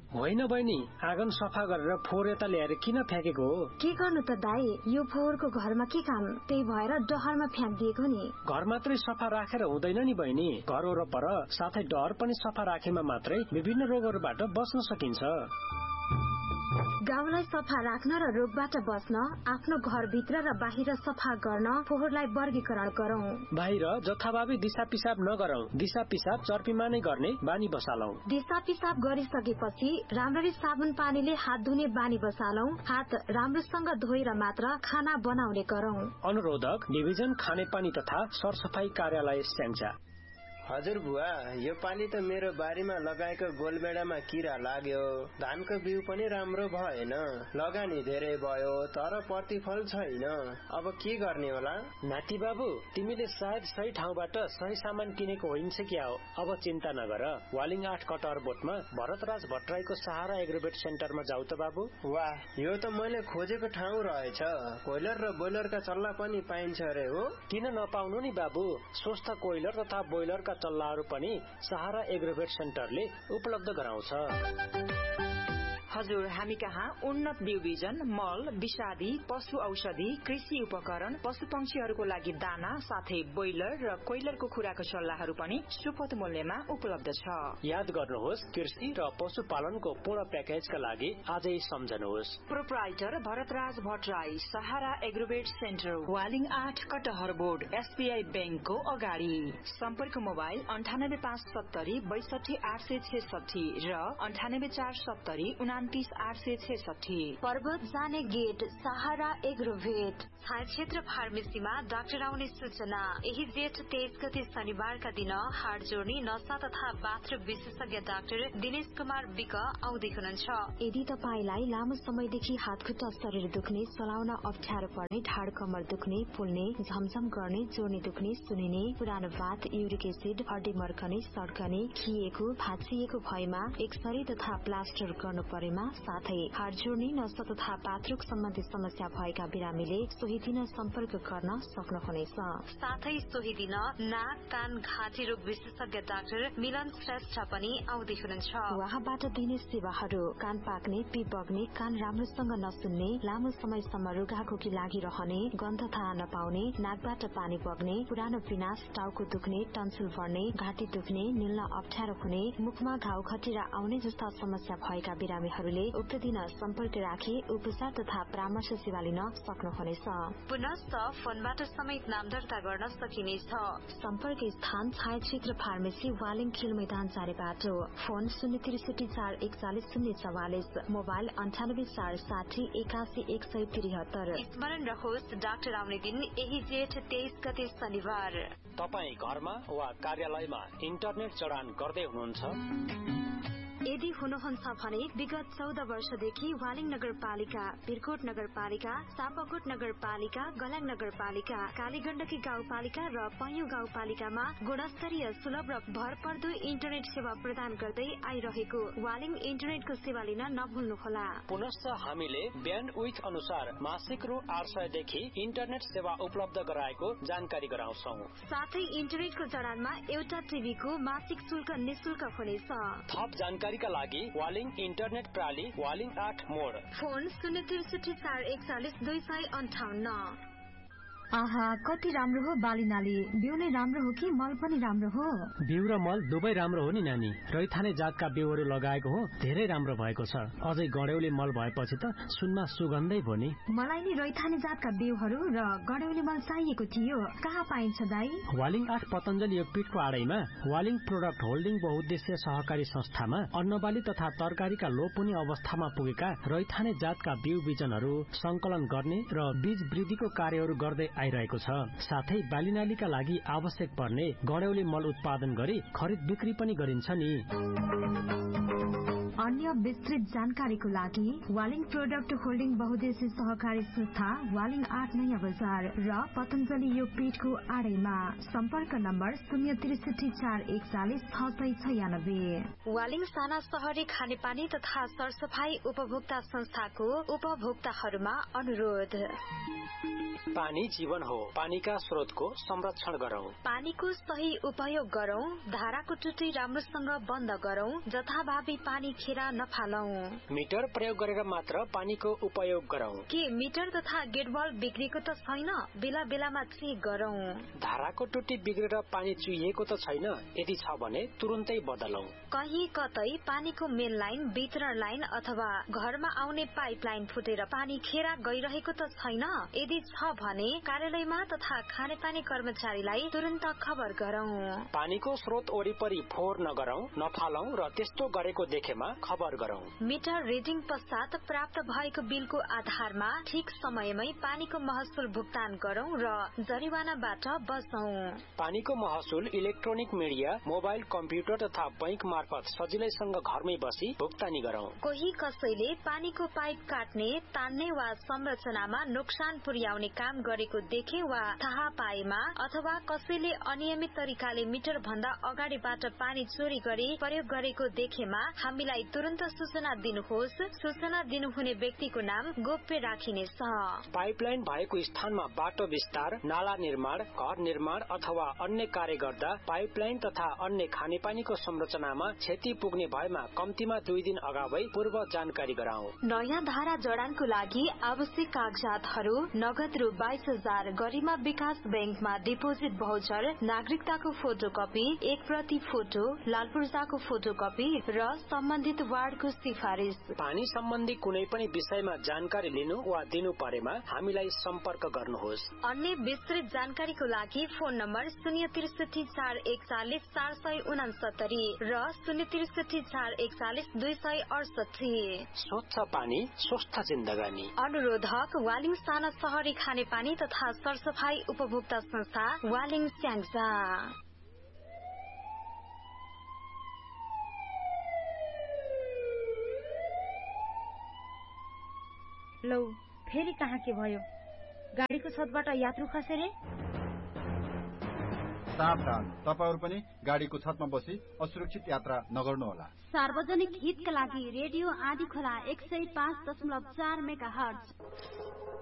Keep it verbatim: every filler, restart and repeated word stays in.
होइन बहिनी, आँगन सफा गरेर फोहोर यता ल्याएर किन फ्याँकेको हो? के गर्नु त दाई, यो फोहोरको घरमा के काम, त्यही भएर डहरमा फ्याँकिदिएको नि। घर मात्रै सफा राखेर हुँदैन नि बहिनी, घर वरपर साथै डहर पनि सफा राखेमा मात्रै विभिन्न रोगहरूबाट बच्न सकिन्छ। गाउँलाई सफा राख्न र रोगबाट बच्न आफ्नो घरभित्र र बाहिर सफा गर्न फोहोरलाई वर्गीकरण गरौं। बाहिर जथाभावी दिशा पिसाब नगरौं, दिशा पिसाब चर्पीमा नै गर्ने बानी बसालौं। दिशा पिसाब गरिसकेपछि राम्ररी साबुन पानीले हात धुने बानी बसालौं। हात राम्रोसँग धोएर मात्र खाना बनाउने गरौं। अनुरोधक डिभिजन खानेपानी तथा सरसफाई कार्यालय स्याङ्जा। हजुर बुवा, यो पालि त मेरो बारीमा लगाएको गोलबेडामा किरा लाग्यो, धानको बिउ पनि राम्रो भएन, लगानी धेरै भयो तर प्रतिफल छैन, अब के गर्ने होला? नाति बाबु, तिमीले सायद सही ठाउँबाट सही सामान किनेको होइन्छ क्या हो। अब चिन्ता नगर, वालिङ आठ कटहर बोटमा भरतराज भट्टराईको सहारा एग्रोवेट सेन्टरमा जाऊ त बाबु। वाह, यो त मैले खोजेको ठाउँ रहेछ। कोइलर र बोइलरका चल्ला पनि पाइन्छ अरे हो? किन नपाउनु नि बाबु, स्वस्थ कोइलर तथा बोइलरका चल्लाहरू पनि सहारा एग्रोवेट सेन्टरले उपलब्ध गराउँछ। हजुर, हामी कहाँ उन्नत बिउ बिजन, मल, विषादी, पशु औषधि, कृषि उपकरण, पशु पंक्षीहरूको लागि दाना साथै बोइलर र कोइलरको खुराको सल्लाहहरू पनि सुपथ मूल्यमा उपलब्ध छ। याद गर्नुहोस्, कृषि र पशुपालनको पूर्ण प्याकेजका लागि आजै सम्झनुहोस्। प्रोप्राइटर भरतराज भट्टराई, सहारा एग्रोवेट सेन्टर, वालिङ आठ कटहर बोर्ड, एसबीआई ब्याङ्कको अगाडि। सम्पर्क मोबाइल अन्ठानब्बे पाँच सत्तरी बैसठी आठ सय छेसठी र अन्ठानब्बे चार सत्तरी उनातिस आठ सय छेसठी। पर्वत जाने गेट सहारा एग्रोवेट। छाया क्षेत्र फार्मेसीमा डाक्टर आउने सूचना। यही जेठ तेइस गते शनिबारका दिन हाड जोड्ने नसा तथा बाथरुम विशेषज्ञ डाक्टर दिनेश कुमार विक आउँदै हुनुहुन्छ। यदि तपाईलाई लामो समयदेखि हात खुट्टा शरीर दुख्ने, चलाउन अप्ठ्यारो पर्ने, ढाड कमर दुख्ने, फुल्ने, झमझम गर्ने, जोड्ने दुख्ने, सुनिने, पुरानो बात, युरिक एसिड, हड्डी मर्कने, सड्कने, खिएको, भाँचिएको भएमा एक्सरे तथा प्लास्टर गर्नु परेमा, साथै हाड जोड्ने, नसा तथा पात्रुक सम्बन्धी समस्या भएका बिरामीले सोही दिन सम्पर्क गर्न सक्नुहुनेछ। साथै सोही दिन नाक, कान, घाँटी रोग विशेषज्ञ डाक्टर मिलन श्रेष्ठ पनि आउँदै हुनुहुन्छ। उहाँबाट दिने सेवाहरू कान पाक्ने, पिप बग्ने, कान राम्रोसँग नसुन्ने, लामो समयसम्म रुघाखोकी लागिरहने, गन्ध थाहा नपाउने, नाकबाट पानी बग्ने, पुरानो पिनास, टाउको दुख्ने, टन्सिल बढ्ने, घाँटी दुख्ने, निल्न अप्ठ्यारो हुने, मुखमा घाउ खटिरा आउने जस्ता समस्या भएका बिरामीहरूले उक्त दिन सम्पर्क राखी उपचार तथा परामर्श सेवा लिन सक्नुहुनेछ। पुनश्च फोनबाट समेत नाम दर्ता गर्न सकिनेछ। सम्पर्क स्थान छाया क्षेत्र फार्मेसी, वालिङ खेल मैदान चारे बाटो। फोन शून्य त्रिसठी चार एकचालिस शून्य चौवालिस, मोबाइल अन्ठानब्बे चार साठी एकासी एक सय त्रिहत्तर। स्मरण रहोस्, डाक्टर आउने दिन यही जेठ तेइस गते शनिबार। तपाईँ घरमा वा कार्यालयमा इन्टरनेट जडान गर्दै हुनुहुन्छ? यदि हुनुहुन्छ भने विगत चौध वर्षदेखि वालिङ नगरपालिका, बिरकोट नगरपालिका, सापकोट नगरपालिका, गलाङ नगरपालिका, कालीगण्डकी गाउँपालिका र पैयुँ गाउँपालिकामा गुणस्तरीय, सुलभ र भरपर्दो इन्टरनेट सेवा प्रदान गर्दै आइरहेको वालिङ इन्टरनेटको सेवा लिन नभुल्नुहोला। पुनश्च हामीले ब्यान्डविड्थ अनुसार मासिक रु आठ सयदेखि इन्टरनेट सेवा उपलब्ध गराएको जानकारी गराउँछौ। साथै इन्टरनेटको जडानमा एउटा टिभीको मासिक शुल्क निशुल्क हुनेछ। थप जानकारी का लागि वालिङ इन्टरनेट प्राली, वालिङ आठ मोड। फोन शून्य त्रिसठी चार एकचालिस दुई सय अन्ठाउन्न। आहा, कति राम्रो हो बाली नाली। बिउ नै राम्रो हो कि मल पनि राम्रो हो? बिउ र मल दुवै राम्रो हो नि नानी। रैथाने जातका बिउहरू लगाएको हो, धेरै राम्रो भएको छ। अझै गड्यौली मल भएपछि त सुनमा सुगन्धै भयो नि। मलाई नि रैथाने जातका बिउहरू र गड्यौली मल चाहिएको थियो। कहाँ पाइन्छ दाई? वालिङ आठ पतञ्जलि योगपीठको आडैमा वालिङ प्रोडक्ट होल्डिङ बहुद्देश्य सहकारी संस्थामा अन्नबाली तथा तरकारीका लोपुनी अवस्थामा पुगेका रैथाने जातका बिउ बिजनहरू संकलन गर्ने र बीज वृद्धिको कार्यहरू गर्दै आइरहेको छ। साथै बालीनालीका लागि आवश्यक पर्ने गड्यौली मल उत्पादन गरी खरिद बिक्री पनि गरिन्छ नि। अन्य विस्तृत जानकारीको लागि वालिङ प्रोडक्ट होल्डिङ बहुद्देश्य सहकारी संस्था, वालिङ आठ नयाँ बजार र पतञ्जलि योगपीठको आडैमा। सम्पर्क नम्बर शून्य त्रिसठी चार एकचालिस छ सय छयानब्बे। वालिङ साना शहरी खानेपानी तथा सरसफाई उपभोक्ता संस्थाको उपभोक्ताहरूमा अनुरोध। पानी जीवन हो, पानीका स्रोतको संरक्षण गरौं। पानीको सही उपयोग गरौं, धाराको टुटी राम्रोसँग बन्द गरौं, जथाभावी पानी खेर खेरा नफालौं। मिटर प्रयोग गरेर मात्र पानीको उपयोग गरौं। के मिटर तथा गेट बल्ब बिग्रेको त छैन? बेला बेलामा चेक गरौं। धाराको टुटी बिग्रेर पानी चुहिएको त छैन? यदि छ भने तुरुन्तै बदलौं। कहीँ कतै पानीको मेन लाइन, वितरण लाइन अथवा घरमा आउने पाइप लाइन फुटेर पानी खेरा गइरहेको त छैन? यदि छ भने कार्यालयमा तथा खानेपानी कर्मचारीलाई तुरन्त खबर गरौं। पानीको स्रोत वरिपरि फोहोर नगरौं, नफालौं र त्यस्तो गरेको देखेमा खबर गरौं। मिटर रिडिङ पश्चात प्राप्त भएको बिलको आधारमा ठिक समयमै पानीको महसुल भुक्तान गरौं र जरिवानाबाट बचौं। पानीको महसुल इलेक्ट्रोनिक मिडिया, मोबाइल, कम्प्युटर तथा बैंक मार्फत सजिलैसँग घरमै बसी भुक्तानी गरौं। कोही कसैले पानीको पाइप काट्ने, तान्ने वा संरचनामा नोक्सान पुर्याउने काम गरेको देखे वा थाहा पाएमा अथवा कसैले अनियमित तरिकाले मिटर भन्दा अगाडिबाट पानी चोरी गरी प्रयोग गरेको देखेमा हामीलाई तुरन्त सूचना दिनुहोस्। सूचना दिनुहुने व्यक्तिको नाम गोप्य राखिनेछ। पाइपलाइन भएको स्थानमा बाटो विस्तार, नाला निर्माण, घर निर्माण अथवा अन्य कार्य गर्दा पाइपलाइन तथा अन्य खानेपानीको संरचनामा क्षति पुग्ने भएमा कम्तीमा दुई दिन अगावै पूर्व जानकारी गराऊ। नयाँ धारा जडानको लागि आवश्यक कागजातहरू नगद रु बाइस हजार, गरिमा विकास बैंकमा डिपोजिट भाउचर, नागरिकताको फोटोकपी, एक प्रति फोटो, लाल पूर्जाको फोटोकपी र सम्बन्धित वार्डको सिफारिस। पानी सम्बन्धी कुनै पनि विषयमा जानकारी लिनु वा दिनु परेमा हामीलाई सम्पर्क गर्नुहोस्। अन्य विस्तृत जानकारीको लागि फोन नम्बर शून्य त्रिसठी चार एकचालिस चार सय उनासत्तरी र शून्य त्रिसठी चार एकचालिस दुई सय अडसठी। स्वच्छ पानी स्वस्थ जिन्दगानी। अनुरोधक वालिङ साना शहरी खानेपानी तथा सरसफाई उपभोक्ता संस्था वालिङ स्याङ्जा। लौ फेरि कहाँ के भयो? गाडीको छतबाट यात्रु खसे रे? सावधान, तपाईहरु पनि गाडीको छतमा बसी असुरक्षित यात्रा नगर्नुहोला। सार्वजनिक हितका लागि रेडियो आँधी खोला एक सय पाँच दशमलव चार मेगा हर्ज।